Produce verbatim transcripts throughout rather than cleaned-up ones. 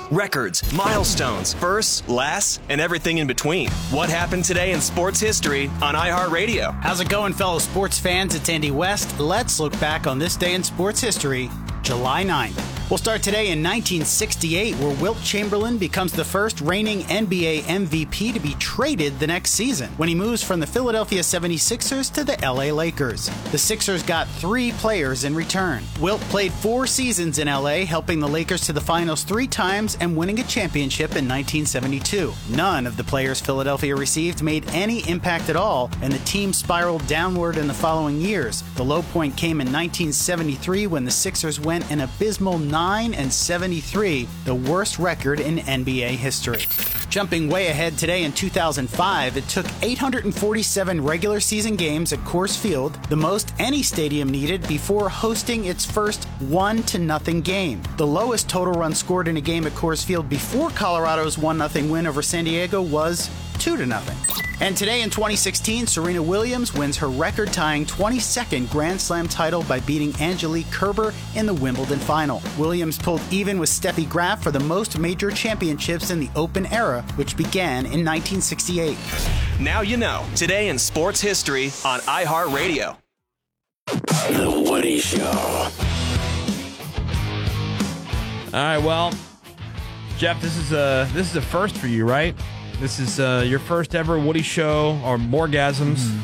records, milestones, firsts, lasts, and everything in between. What happened today in sports history on iHeartRadio? How's it going, fellow sports fans? It's Andy West. Let's look back on this day in sports history, July ninth. We'll start today in nineteen sixty-eight, where Wilt Chamberlain becomes the first reigning N B A M V P to be traded the next season, when he moves from the Philadelphia seventy-sixers to the L A Lakers. The Sixers got three players in return. Wilt played four seasons in L A, helping the Lakers to the finals three times and winning a championship in nineteen seventy-two. None of the players Philadelphia received made any impact at all, and the team spiraled downward in the following years. The low point came in nineteen seventy-three, when the Sixers went an abysmal nine and seventy-three, the worst record in N B A history. Jumping way ahead today in two thousand five, it took eight hundred forty-seven regular season games at Coors Field, the most any stadium needed, before hosting its first one to nothing game. The lowest total run scored in a game at Coors Field before Colorado's one nothing win over San Diego was two to nothing. And today in twenty sixteen, Serena Williams wins her record-tying twenty-second Grand Slam title by beating Angelique Kerber in the Wimbledon final. Williams pulled even with Steffi Graf for the most major championships in the Open era, which began in nineteen sixty-eight. Now you know. Today in sports history on iHeartRadio. The Woody Show. All right, well, Jeff, this is a this is a first for you, right? This is uh, your first ever Woody Show or Morgasms mm.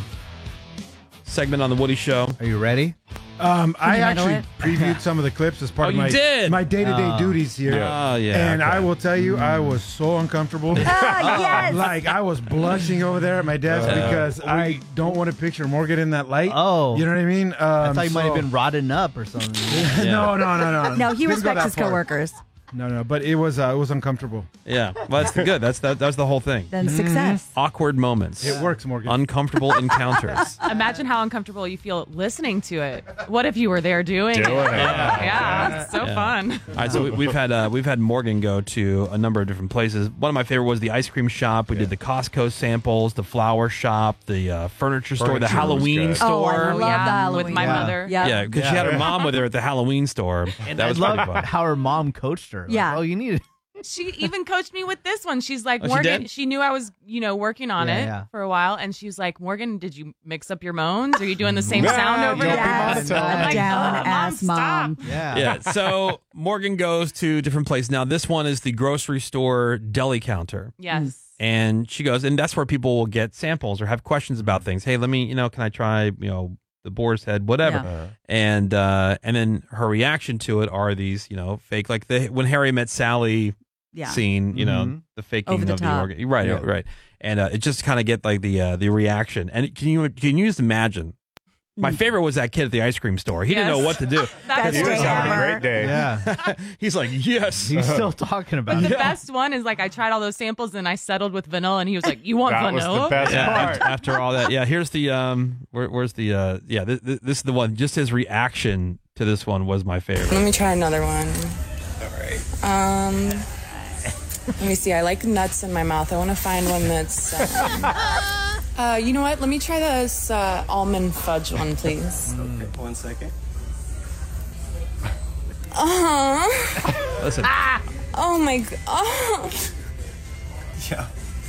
segment on the Woody Show. Are you ready? Um, I actually previewed some of the clips as part oh, of my did? my day-to-day oh. duties here. Yeah. Oh, yeah. And okay. I will tell you, I was so uncomfortable. Ah, yes. Like, I was blushing over there at my desk uh, because we, I don't want to picture Morgan in that light. Oh. You know what I mean? Um, I thought you so, might have been rotting up or something. yeah. No, no, no, no. No, he Didn't respects his far. coworkers. No, no, but it was uh, it was uncomfortable. Yeah, well, that's the good. That's that. That's the whole thing. Then success. Awkward moments. It works, Morgan. Uncomfortable encounters. Imagine how uncomfortable you feel listening to it. What if you were there doing, doing it? it? Yeah, yeah, it's so Yeah. fun. All right, so we, we've had uh, we've had Morgan go to a number of different places. One of my favorite was the ice cream shop. We yeah. did the Costco samples, the flower shop, the uh, furniture store, Furniture the Halloween was good. store. Oh, I love yeah, the Halloween. with my Yeah. mother. Yeah. Yeah, because Yeah. she had her mom with her at the Halloween store. And that I was love pretty fun. how her mom coached her. Like, Yeah. oh, you need it. She even coached me with this one. She's like, Oh, she Morgan, did? she knew I was, you know, working on Yeah, it yeah. for a while. And she's like, Morgan, did you mix up your moans? Are you doing the same Yeah, sound over don't there? be Yes. monotone. I'm like, Down "Oh, ass Mom, mom. stop." Yeah. Yeah, so Morgan goes to different places. Now, this one is the grocery store deli counter. Yes. And she goes, and that's where people will get samples or have questions about things. Hey, let me, you know, can I try, you know, the boar's head, whatever. Yeah. And uh, and then her reaction to it are these, you know, fake, like the when Harry Met Sally Yeah. scene, you know, Mhm. the faking Over the of top. the organ. Right, Yeah. right. And uh, it just kind of get like the uh, the reaction. And can you can you just imagine? My favorite was that kid at the ice cream store. He didn't Yes. know what to do. That's He was Great having a ever. great day. Yeah. He's like, yes. He's still talking about The it. best one is like I tried all those samples and I settled with vanilla, and he was like, "You want That was vanilla?" the best Yeah, part. after, after all that, yeah. Here's the um, where, where's the uh, yeah. This, this is the one. Just his reaction to this one was my favorite. Let me try another one. All right. Um, let me see. I like nuts in my mouth. I want to find one that's. Um, uh, you know what? Let me try this uh, almond fudge one, please. Okay, one second. Uh huh. Listen, Oh my god. Oh. Yeah.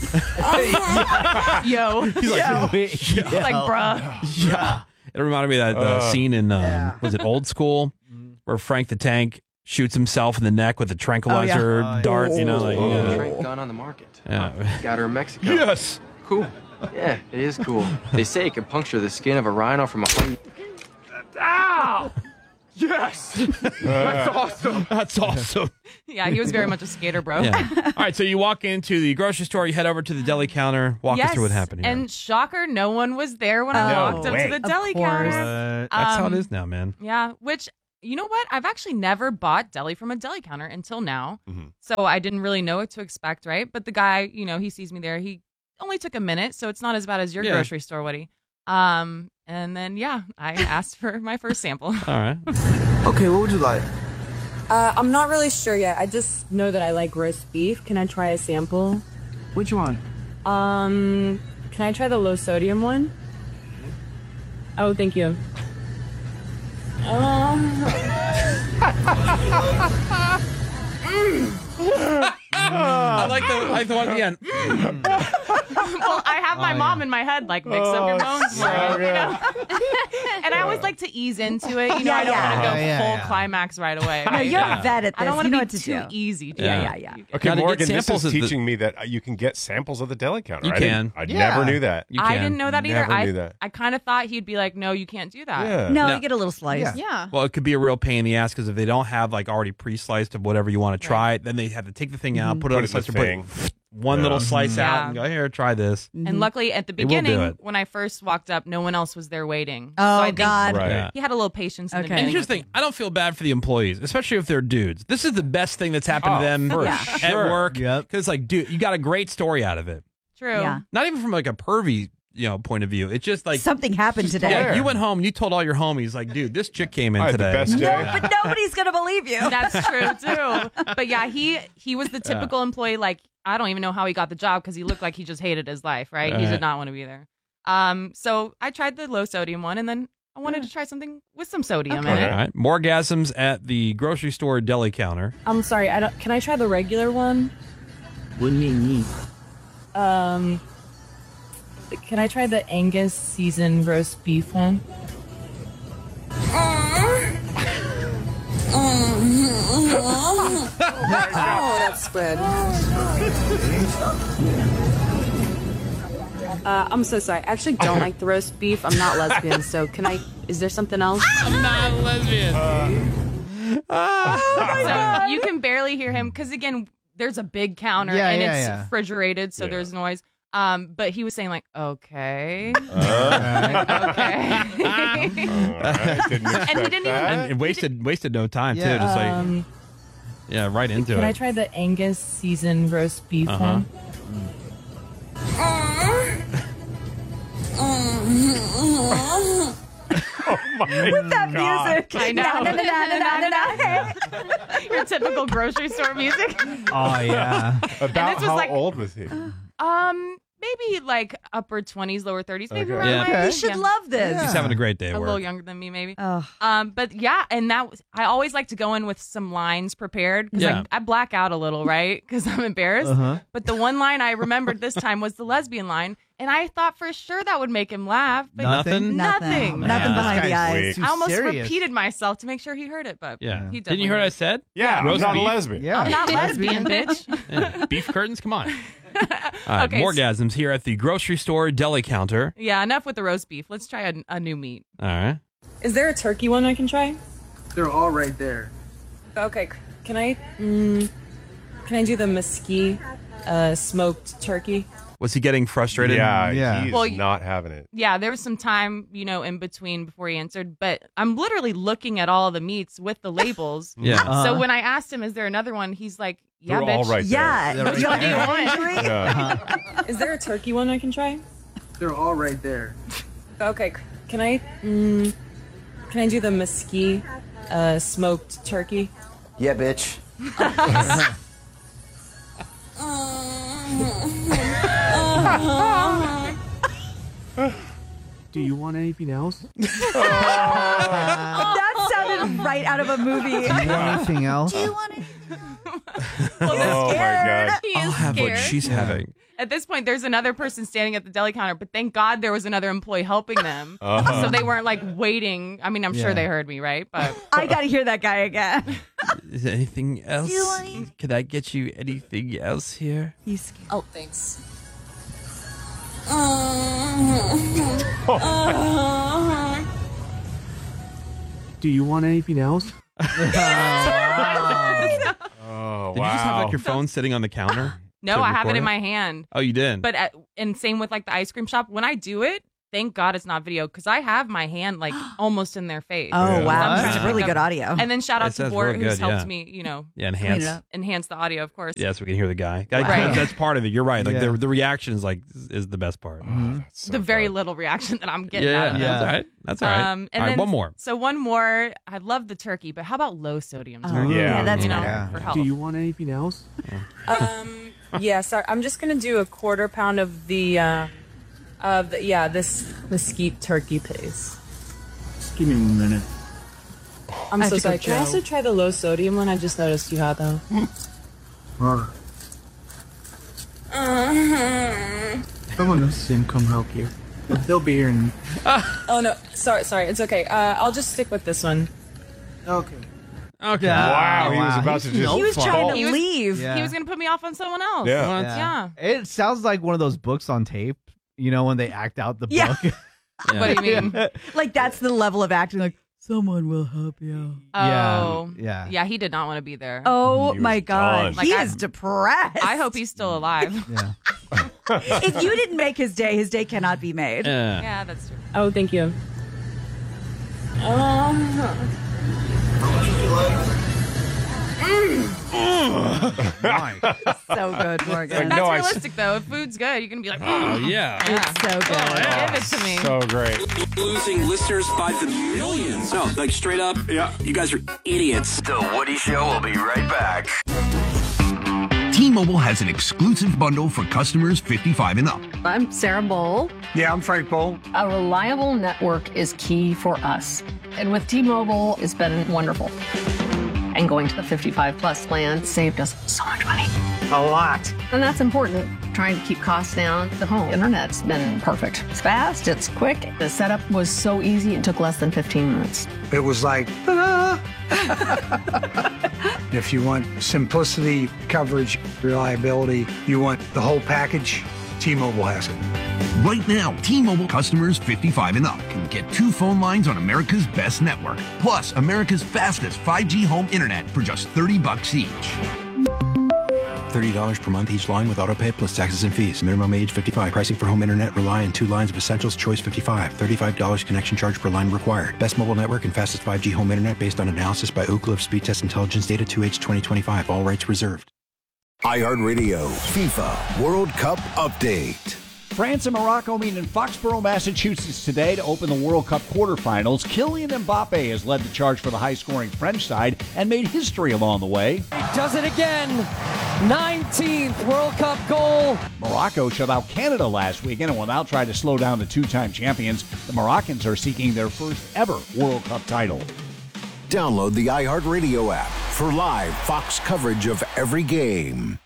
Yo, he's like, Wait, yeah. like, bruh. yeah. It reminded me of that uh, Uh. scene in um, was it Old School where Frank the Tank shoots himself in the neck with a tranquilizer Oh, yeah. dart. You know, like yeah. Trank gun on the market. Yeah. Got her in Mexico. Yes. Cool. Yeah, it is cool. They say it can puncture the skin of a rhino from a hundred. Ow! Yes! That's awesome. That's awesome. Yeah, he was very much a skater, bro. Yeah. All right, so you walk into the grocery store, you head over to the deli counter. Walk yes. us through what happened here. And shocker, no one was there when I Oh, walked up wait. to the Of deli course. counter. Uh, that's how it Um, is now, man. Yeah, which, you know what? I've actually never bought deli from a deli counter until now. Mhm. So I didn't really know what to expect, right? But the guy, you know, he sees me there. He only took a minute, so it's not as bad as your Yeah. grocery store, Woody. Um, and then, yeah, I asked for my first sample. All right. Okay, what would you like? Uh, I'm not really sure yet. I just know that I like roast beef. Can I try a sample? Which one? Um, can I try the low sodium one? Oh, thank you. Um. Mm. I like the I like the one at the end. Well, I have my Oh, mom yeah. in my head, like mix up your bones, Mario, you know? And I always like to ease into it. You know, Yeah, I don't yeah. want to go Yeah, yeah, full yeah. climax right away. No, right? you're Yeah. a vet at this. I don't want you to know be what to too do. easy. To Yeah, do. yeah, yeah. Okay, Now, to get Morgan, this samples is of the- teaching me that uh, you can get samples of the deli counter. You I can. Didn't, I Yeah. never knew that. You I can. didn't know that either. Never I knew that. I kind of thought he'd be like, "No, you can't do that." Yeah. No, No. you get a little slice. Yeah. Yeah. Well, it could be a real pain in the ass because if they don't have like already pre-sliced of whatever you want to try, then they have to take the thing out, put it Put on it the in the slicer, put thing. one Yeah. little slice Yeah. out, and go here, try this. And luckily, at the They will do beginning, it. when I first walked up, no one else was there waiting. Oh, so I think God. Right. Yeah. He had a little patience. In Okay. the And beginning here's the with thing: I don't feel bad for the employees, especially if they're dudes. This is the best thing that's happened Oh, to them for Yeah. at sure. work. Yep. Because like, dude, you got a great story out of it. me. True. Yeah. Not even from like a pervy, you know, point of view. It's just like Something happened today. yeah, there. you went home, you told all your homies, like, dude, this chick came in I had the today. best day. No, but nobody's gonna believe you. That's true too. But yeah, he he was the typical employee. Like I don't even know how he got the job because he looked like he just hated his life. Right? He Right. did not want to be there. Um. So I tried the low sodium one, and then I wanted to try something with some sodium All in it. right, Morgasms at the grocery store deli counter. I'm sorry. I don't. Can I try the regular one? What do you mean? Um. Can I try the Angus seasoned roast beef one? Oh, that's good. Uh, I'm so sorry. I actually don't like the roast beef. I'm not lesbian, so can I? Is there something else? I'm not a lesbian. So you can barely hear him because again, there's a big counter Yeah, and yeah, it's yeah. refrigerated, so Yeah. there's noise. Um, but he was saying like, okay, Uh, okay, all right, didn't expect and he didn't that. even. And it wasted wasted no time Yeah. too. Just like Um, yeah, right into can I it. try the Angus seasoned roast beef Uh-huh. one? With that music. I know. Na, na, na, na, na, na, na. Your typical grocery store music. Oh yeah. About this was how like- old was he? Um, maybe like upper twenties, lower thirties, maybe Okay. around Yeah. my You age. should Yeah. love this. He's having a great day at A work. little younger than me, maybe. Oh. Um, but yeah, and that was I always like to go in with some lines prepared because Yeah. I, I black out a little, right? Because I'm embarrassed. Uh-huh. But the one line I remembered this time was the lesbian line, and I thought for sure that would make him laugh. But Nothing? Nothing. Nothing. Nothing Yeah. behind the This guy's eyes. weak. I almost serious. repeated myself to make sure he heard it, but Yeah. he Didn't you hear what I said? Yeah, Roast I'm not beef? a lesbian. Yeah. I'm not lesbian, bitch. Yeah. Beef curtains, come on. All right, Okay, so- Morgasms here at the grocery store deli counter. Yeah, enough with the roast beef. Let's try a, a new meat. All right. Is there a turkey one I can try? They're all right there. Okay. Can I? Mm, can I do the mesquite uh, smoked turkey? Was he getting frustrated? Yeah, Yeah. he's Well, not having it. Yeah, there was some time, you know, in between before he answered, but I'm literally looking at all the meats with the labels. Yeah. Uh-huh. So when I asked him, is there another one? He's like, yeah, They're bitch. all right Yeah. They're Which one do you right want? there. Yeah. Is there a turkey one I can try? They're all right there. Okay. Can I? Mm, can I do the mesquite uh, smoked turkey? Yeah, bitch. Do you want anything else? That sounded right out of a movie. Anything else? Do you want it? Oh my god. He I'll is have scared. what she's having. At this point, there's another person standing at the deli counter, but thank God there was another employee helping them. Uh-huh. So they weren't like waiting. I mean, I'm sure Yeah. they heard me, right? But I gotta hear that guy again. Is there anything else? you want- Can I get you anything else here? He's scared. Oh, thanks. Do you want anything else? Oh Did wow. you just have like your phone sitting on the counter? no, to I have it record in my hand. Oh, you did? But at, and same with like the ice cream shop. When I do it, thank God it's not video because I have my hand like almost in their face. Oh, Yeah. wow. I'm This trying is to really pick good up- audio. And then shout It out to sounds Bort, real who's good, helped yeah. me, you know, yeah, enhance. it up. enhance the audio, of course. Yeah, so we can hear the guy. Gotta- Right. That's part of it. You're right. Like Yeah. the, the reaction is like is the best part. So the very fun. little reaction that I'm getting Yeah, out of it. that's all right. That's all right. Um, and all right, then, one more. So one more. I love the turkey, but how about low sodium Oh, turkey? Yeah. yeah, that's You know, Yeah. for health. Do you want anything else? Um, yeah, sorry. I'm just gonna do a quarter pound of the, uh, of the, yeah, this mesquite turkey, please. Give me a minute. I'm I so have to go sorry. Can I Joe. also try the low sodium one? I just noticed you had though. Huh. Uh-huh. Someone else is going to come help you. They'll be here in... Oh, no. Sorry, sorry. It's okay. Uh, I'll just stick with this one. Okay. Okay. Wow, he was wow. about to He's just. no He was fun. trying to He was- leave. He was going to put me off on someone else. Yeah. What? Yeah. It sounds like one of those books on tape, you know, when they act out the Yeah. book. What do you mean? Like, that's the level of acting. Like, someone will help you. Oh. Yeah. Yeah, he did not want to be there. Oh, He was my God. done. He Like, I- is depressed. I hope he's still alive. Yeah. If you didn't make his day, his day cannot be made. Yeah. Yeah, that's true. Oh, thank you. Uh-huh. Nice. So good, Morgan. That's no, I s- realistic, though. If food's good, you can be like, Oh, oh, yeah. It's so good. give it to me. So great. Losing listeners by the millions. No, like straight up, yeah, you guys are idiots. The Woody Show will be right back. T-Mobile has an exclusive bundle for customers fifty-five and up. I'm Sarah Bowl. Yeah, I'm Frank Bowl. A reliable network is key for us. And with T-Mobile, it's been wonderful. And going to the fifty-five plus plan saved us so much money. A lot. And that's important. Trying to keep costs down. The home internet's been perfect. It's fast, it's quick. The setup was so easy, it took less than fifteen minutes. It was like, ah. If you want simplicity, coverage, reliability, you want the whole package, T-Mobile has it. Right now, T-Mobile customers fifty-five and up can get two phone lines on America's best network, plus America's fastest five G home internet for just thirty bucks each. thirty dollars per month each line with autopay plus taxes and fees. Minimum age fifty-five. Pricing for home internet rely on two lines of Essentials Choice fifty-five. thirty-five dollars connection charge per line required. Best mobile network and fastest five G home internet based on analysis by Ookla of Speed Test Intelligence data two H twenty twenty-five. All rights reserved. iHeartRadio FIFA World Cup Update. France and Morocco meet in Foxborough, Massachusetts today to open the World Cup quarterfinals. Kylian Mbappe has led the charge for the high-scoring French side and made history along the way. Does it again. nineteenth World Cup goal. Morocco shut out Canada last weekend and will now try to slow down the two-time champions. The Moroccans are seeking their first ever World Cup title. Download the iHeartRadio app for live Fox coverage of every game.